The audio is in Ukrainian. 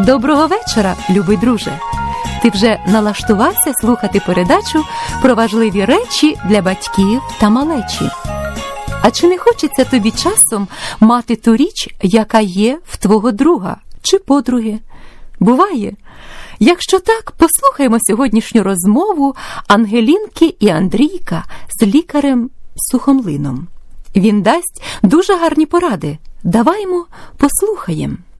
Доброго вечора, любий друже! Ти вже налаштувався слухати передачу про важливі речі для батьків та малечі. А чи не хочеться тобі часом мати ту річ, яка є в твого друга чи подруги? Буває? Якщо так, послухаймо сьогоднішню розмову Ангелінки і Андрійка з лікарем Сухомлином. Він дасть дуже гарні поради. Даваймо послухаємо.